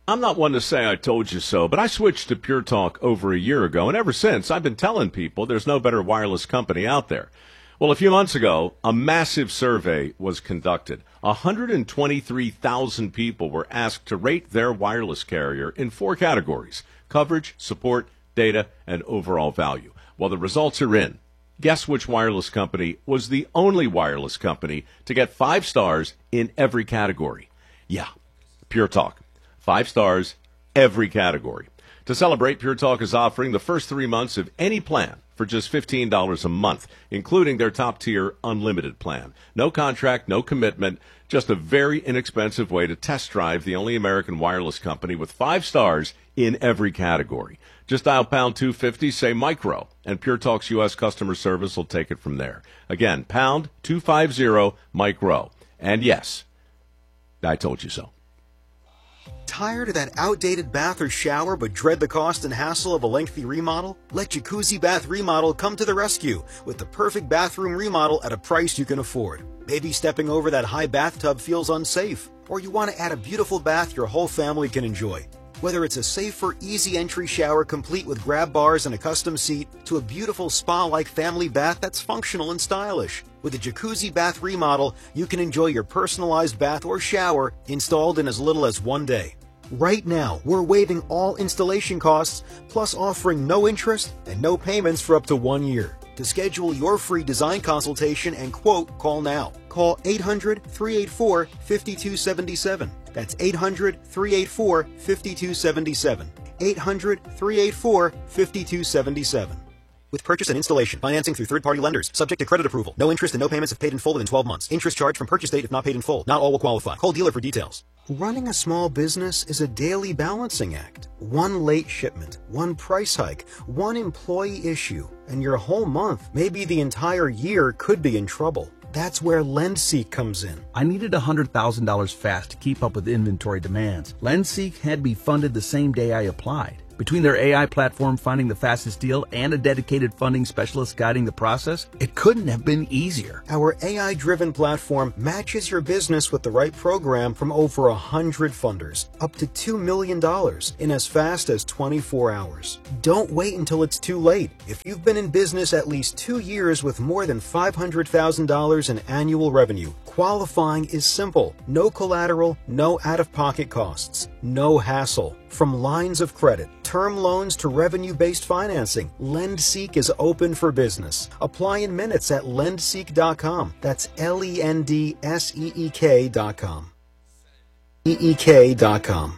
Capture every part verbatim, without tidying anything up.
I'm not one to say I told you so, but I switched to Pure Talk over a year ago, and ever since I've been telling people there's no better wireless company out there. Well, a few months ago, a massive survey was conducted. one hundred twenty-three thousand people were asked to rate their wireless carrier in four categories: coverage, support, data, and overall value. Well, the results are in. Guess which wireless company was the only wireless company to get five stars in every category? Yeah, Pure Talk. Five stars, every category. To celebrate, Pure Talk is offering the first three months of any plan for just fifteen dollars a month, including their top-tier unlimited plan. No contract, no commitment, just a very inexpensive way to test drive the only American wireless company with five stars in every category. Just dial pound two fifty, say micro, and Pure Talk's U S customer service will take it from there. Again, pound two fifty, micro. And yes, I told you so. Tired of that outdated bath or shower but dread the cost and hassle of a lengthy remodel? Let Jacuzzi Bath Remodel come to the rescue with the perfect bathroom remodel at a price you can afford. Maybe stepping over that high bathtub feels unsafe, or you want to add a beautiful bath your whole family can enjoy. Whether it's a safer, easy entry shower complete with grab bars and a custom seat, to a beautiful spa-like family bath that's functional and stylish. With a Jacuzzi Bath Remodel, you can enjoy your personalized bath or shower installed in as little as one day. Right now, we're waiving all installation costs, plus offering no interest and no payments for up to one year. To schedule your free design consultation and quote, call now. Call eight hundred, three eight four, five two seven seven. That's eight hundred, three eight four, five two seven seven. eight hundred, three eight four, five two seven seven. With purchase and installation, financing through third-party lenders, subject to credit approval. No interest and no payments if paid in full within twelve months. Interest charged from purchase date if not paid in full. Not all will qualify. Call dealer for details. Running a small business is a daily balancing act. One late shipment, one price hike, one employee issue, and your whole month, maybe the entire year, could be in trouble. That's where LendSeek comes in. I needed one hundred thousand dollars fast to keep up with inventory demands. LendSeek had me funded the same day I applied. Between their A I platform finding the fastest deal and a dedicated funding specialist guiding the process, it couldn't have been easier. Our A I-driven platform matches your business with the right program from over one hundred funders, up to two million dollars in as fast as twenty-four hours. Don't wait until it's too late. If you've been in business at least two years with more than five hundred thousand dollars in annual revenue, qualifying is simple. No collateral, no out-of-pocket costs, no hassle. From lines of credit, term loans to revenue-based financing, LendSeek is open for business. Apply in minutes at lendseek dot com. That's L E N D S E E K dot com. E E K dot com.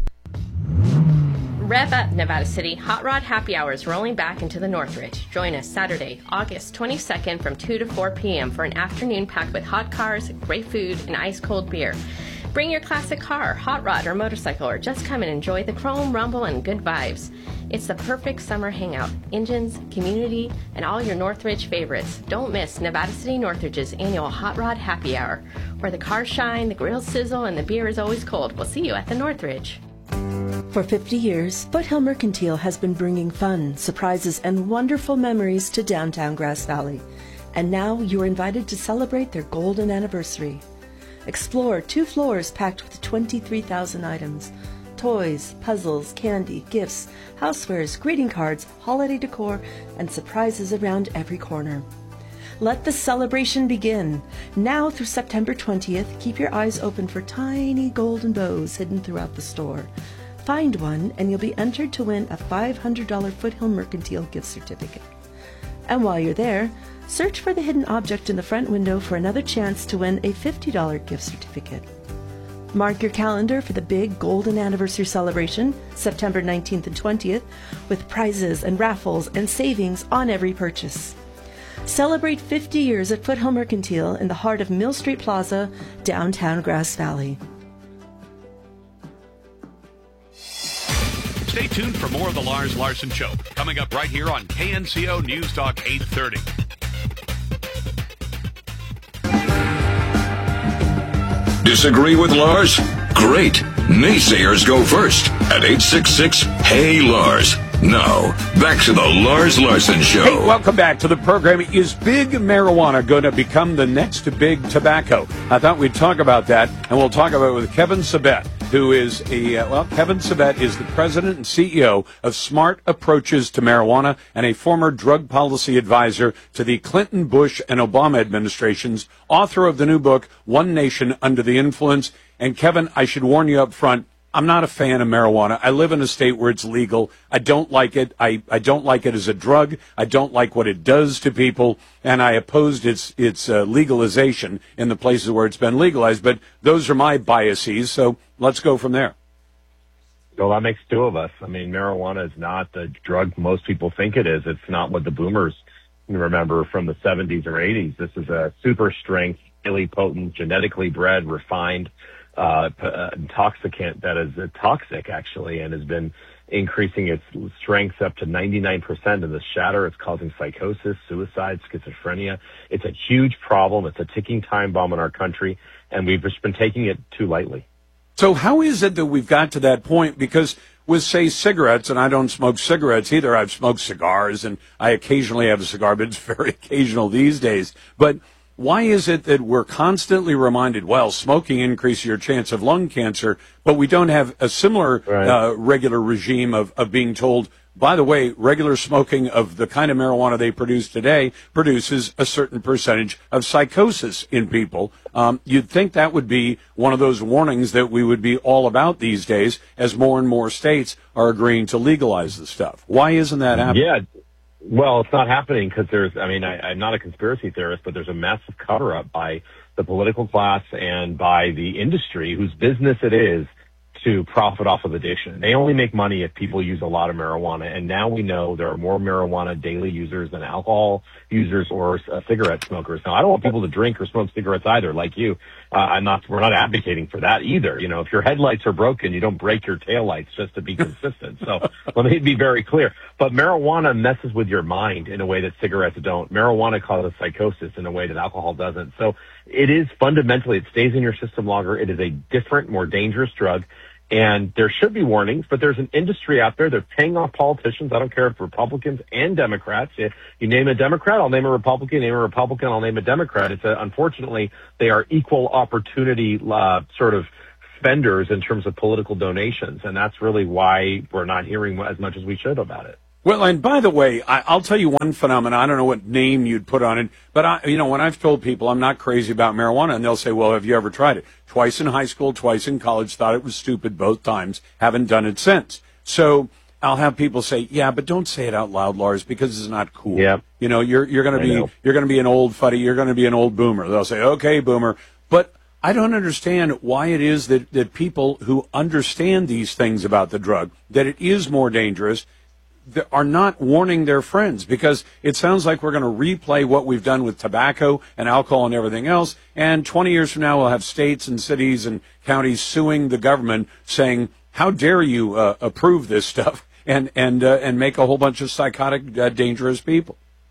Rev up, Nevada City. Hot Rod Happy Hour is rolling back into the Northridge. Join us Saturday, August twenty-second from two to four p.m. for an afternoon packed with hot cars, great food, and ice-cold beer. Bring your classic car, hot rod, or motorcycle, or just come and enjoy the chrome, rumble, and good vibes. It's the perfect summer hangout. Engines, community, and all your Northridge favorites. Don't miss Nevada City Northridge's annual Hot Rod Happy Hour, where the cars shine, the grills sizzle, and the beer is always cold. We'll see you at the Northridge. For fifty years, Foothill Mercantile has been bringing fun, surprises, and wonderful memories to downtown Grass Valley. And now you're invited to celebrate their golden anniversary. Explore two floors packed with twenty-three thousand items. Toys, puzzles, candy, gifts, housewares, greeting cards, holiday decor, and surprises around every corner. Let the celebration begin. Now through September twentieth, keep your eyes open for tiny golden bows hidden throughout the store. Find one and you'll be entered to win a five hundred dollars Foothill Mercantile gift certificate. And while you're there, search for the hidden object in the front window for another chance to win a fifty dollars gift certificate. Mark your calendar for the big golden anniversary celebration, September nineteenth and twentieth, with prizes and raffles and savings on every purchase. Celebrate fifty years at Foothill Mercantile in the heart of Mill Street Plaza, downtown Grass Valley. Stay tuned for more of the Lars Larson Show, coming up right here on K N C O News Talk eight thirty. Disagree with Lars? Great. Naysayers go first at eight six six, Hey Lars. Now, back to the Lars Larson Show. Hey, welcome back to the program. Is big marijuana going to become the next big tobacco? I thought we'd talk about that, and we'll talk about it with Kevin Sabet. who is a, uh, well, Kevin Sabet is the president and C E O of Smart Approaches to Marijuana and a former drug policy advisor to the Clinton, Bush, and Obama administrations, author of the new book, One Nation Under the Influence. And Kevin, I should warn you up front, I'm not a fan of marijuana. I live in a state where it's legal. I don't like it. I, I don't like it as a drug. I don't like what it does to people, and I opposed its its uh, legalization in the places where it's been legalized. But those are my biases, so let's go from there. Well, that makes two of us. I mean, marijuana is not the drug most people think it is. It's not what the boomers remember from the seventies or eighties. This is a super strength, highly potent, genetically bred, refined Uh, uh, intoxicant that is uh, toxic, actually, and has been increasing its strength up to ninety-nine percent in the shatter. It's causing psychosis, suicide, schizophrenia. It's a huge problem. It's a ticking time bomb in our country, and we've just been taking it too lightly. So how is it that we've got to that point? Because with, say, cigarettes, and I don't smoke cigarettes either. I've smoked cigars, and I occasionally have a cigar, but it's very occasional these days. But why is it that we're constantly reminded, well, smoking increases your chance of lung cancer, but we don't have a similar right. uh, regular regime of, of being told, by the way, regular smoking of the kind of marijuana they produce today produces a certain percentage of psychosis in people. Um, you'd think that would be one of those warnings that we would be all about these days as more and more states are agreeing to legalize the stuff. Why isn't that happening? Yeah. Well, it's not happening because there's, I mean, I, I'm not a conspiracy theorist, but there's a massive cover-up by the political class and by the industry whose business it is to profit off of addiction. They only make money if people use a lot of marijuana, and now we know there are more marijuana daily users than alcohol users or uh, cigarette smokers. Now, I don't want people to drink or smoke cigarettes either, like you. Uh, I'm not, we're not advocating for that either. You know, if your headlights are broken, you don't break your taillights just to be consistent. So let me be very clear. But marijuana messes with your mind in a way that cigarettes don't. Marijuana causes psychosis in a way that alcohol doesn't. So it is fundamentally, it stays in your system longer. It is a different, more dangerous drug. And there should be warnings, but there's an industry out there. They're paying off politicians. I don't care if Republicans and Democrats. If you name a Democrat, I'll name a Republican. Name a Republican, I'll name a Democrat. It's a, unfortunately, they are equal opportunity uh, sort of spenders in terms of political donations. And that's really why we're not hearing as much as we should about it. Well, and by the way, I, I'll tell you one phenomenon. I don't know what name you'd put on it, but I, you know, when I've told people I'm not crazy about marijuana, and they'll say, "Well, have you ever tried it?" Twice in high school, twice in college. Thought it was stupid both times. Haven't done it since. So I'll have people say, "Yeah, but don't say it out loud, Lars, because it's not cool." Yeah. You know, you're you're going to be know. you're going to be an old fuddy. You're going to be an old boomer. They'll say, "Okay, boomer," but I don't understand why it is that that people who understand these things about the drug, that it is more dangerous, are not warning their friends, because it sounds like we're going to replay what we've done with tobacco and alcohol and everything else. And twenty years from now, we'll have states and cities and counties suing the government saying, how dare you uh, approve this stuff and, and, uh, and make a whole bunch of psychotic, uh, dangerous people.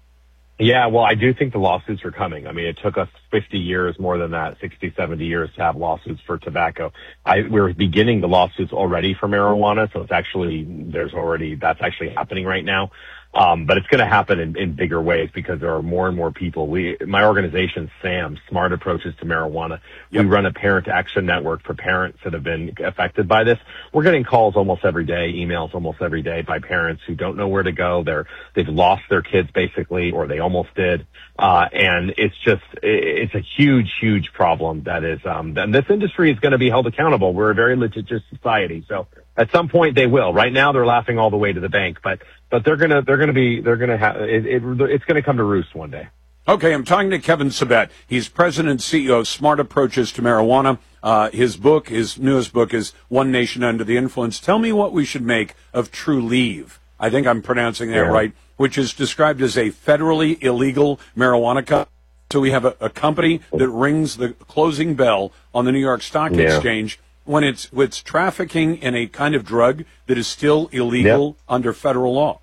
Yeah, well, I do think the lawsuits are coming. I mean, it took us fifty years, more than that, sixty, seventy years to have lawsuits for tobacco. I, we're beginning the lawsuits already for marijuana, so it's actually, there's already, that's actually happening right now. Um, but it's going to happen in, in bigger ways because there are more and more people. We, my organization, SAM, Smart Approaches to Marijuana, yep. we run a parent action network for parents that have been affected by this. We're getting calls almost every day, emails almost every day by parents who don't know where to go. They're, they've lost their kids basically, or they almost did. Uh, and it's just, it's a huge, huge problem that is, um, and this industry is going to be held accountable. We're a very litigious society. So at some point they will. Right now they're laughing all the way to the bank, but, but they're going to, they're going to be, they're going to have, it, it, it's going to come to roost one day. Okay, I'm talking to Kevin Sabet. He's president and C E O of Smart Approaches to Marijuana. Uh, his book, his newest book is One Nation Under the Influence. Tell me what we should make of Trulieve. I think I'm pronouncing that yeah. right, which is described as a federally illegal marijuana company. So we have a, a company that rings the closing bell on the New York Stock yeah. Exchange when it's, it's trafficking in a kind of drug that is still illegal yep. under federal law.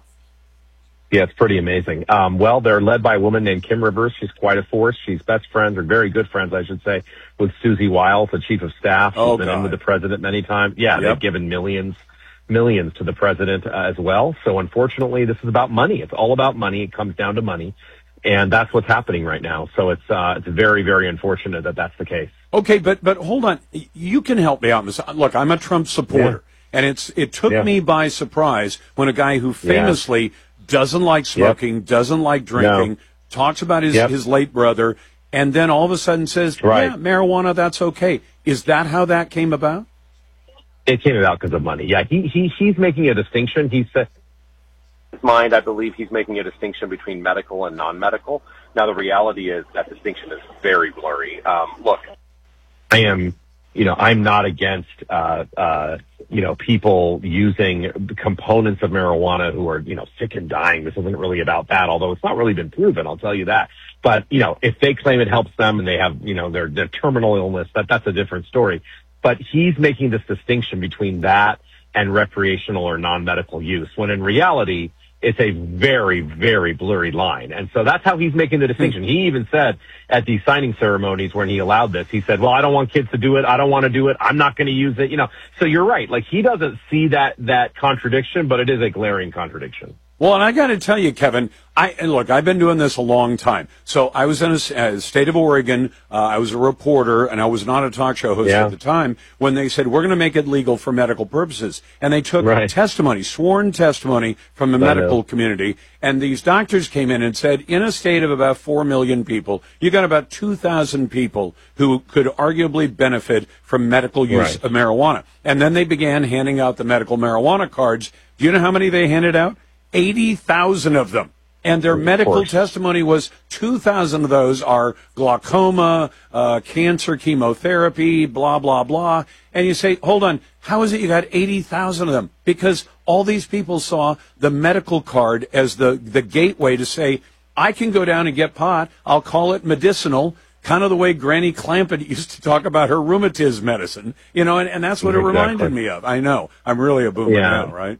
Yeah, it's pretty amazing. Um, well, they're led by a woman named Kim Rivers. She's quite a force. She's best friends, or very good friends, I should say, with Susie Wiles, the chief of staff. She's oh, been God. in with the president many times. Yeah, yep. they've given millions, millions to the president uh, as well. So unfortunately, this is about money. It's all about money. It comes down to money. And that's what's happening right now. So it's uh, it's very, very unfortunate that that's the case. Okay, but but hold on. You can help me out. Look, I'm a Trump supporter, yeah. and it's it took yeah. me by surprise when a guy who famously yeah. doesn't like smoking, yep. doesn't like drinking, no. talks about his, yep. his late brother, and then all of a sudden says, right. yeah, marijuana, that's okay. Is that how that came about? It came about because of money. Yeah, he he he's making a distinction. He said, in his mind, I believe he's making a distinction between medical and non-medical. Now, the reality is that distinction is very blurry. Um, look, I am, you know, I'm not against, uh, uh, you know, people using components of marijuana who are, you know, sick and dying. This isn't really about that, although it's not really been proven. I'll tell you that. But, you know, if they claim it helps them and they have, you know, their, their terminal illness, that that's a different story. But he's making this distinction between that and recreational or non-medical use, when in reality, it's a very, very blurry line. And so that's how he's making the distinction. He even said at the signing ceremonies when he allowed this, he said, well, I don't want kids to do it. I don't want to do it. I'm not going to use it. You know, so you're right. Like, he doesn't see that, that contradiction, but it is a glaring contradiction. Well, and I got to tell you, Kevin, I and look, I've been doing this a long time. So I was in a, a state of Oregon. Uh, I was a reporter, and I was not a talk show host yeah. at the time when they said, we're going to make it legal for medical purposes. And they took right. testimony, sworn testimony from the I medical know. community. And these doctors came in and said, in a state of about four million people, you got about two thousand people who could arguably benefit from medical use right. of marijuana. And then they began handing out the medical marijuana cards. Do you know how many they handed out? eighty thousand of them. And their medical testimony was two thousand of those are glaucoma, uh, cancer, chemotherapy, blah, blah, blah. And you say, hold on, how is it you got eighty thousand of them? Because all these people saw the medical card as the, the gateway to say, I can go down and get pot. I'll call it medicinal, kind of the way Granny Clampett used to talk about her rheumatism medicine. You know, and, and that's what exactly. it reminded me of. I know. I'm really a boomer yeah. now, right?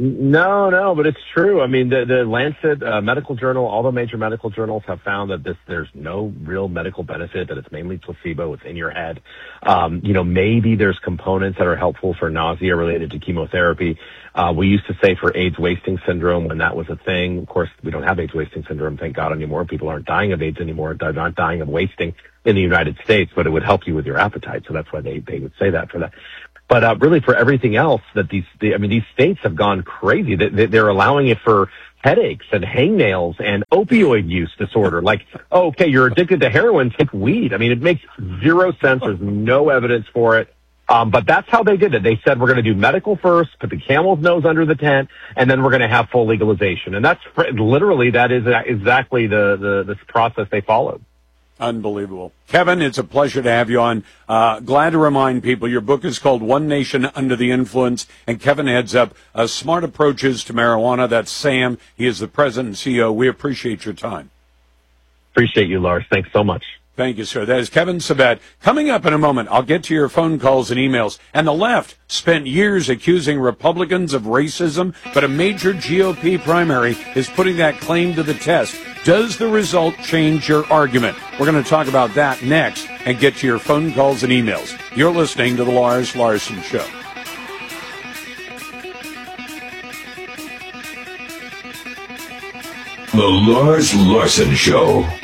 No, no, but it's true. I mean, the, the Lancet uh, medical journal, all the major medical journals have found that this, there's no real medical benefit, that it's mainly placebo. It's in your head. Um, you know, maybe there's components that are helpful for nausea related to chemotherapy. Uh, we used to say for AIDS wasting syndrome when that was a thing. Of course, we don't have AIDS wasting syndrome, thank God, anymore. People aren't dying of AIDS anymore. They're not dying of wasting in the United States, but it would help you with your appetite. So that's why they, they would say that for that. But uh, really, for everything else, that these, the, I mean, these states have gone crazy. They, they're allowing it for headaches and hangnails and opioid use disorder. Like, oh, okay, you're addicted to heroin, take weed. I mean, it makes zero sense. There's no evidence for it. Um, but that's how they did it. They said, we're going to do medical first, put the camel's nose under the tent, and then we're going to have full legalization. And that's literally, that is exactly the, the, the process they followed. Unbelievable. Kevin, it's a pleasure to have you on. Uh, glad to remind people your book is called One Nation Under the Influence, and Kevin heads up uh, Smart Approaches to Marijuana. That's Sam. He is the president and C E O. We appreciate your time. Appreciate you, Lars. Thanks so much. Thank you, sir. That is Kevin Sabet. Coming up in a moment, I'll get to your phone calls and emails. And the left spent years accusing Republicans of racism, but a major G O P primary is putting that claim to the test. Does the result change your argument? We're going to talk about that next and get to your phone calls and emails. You're listening to The Lars Larson Show. The Lars Larson Show.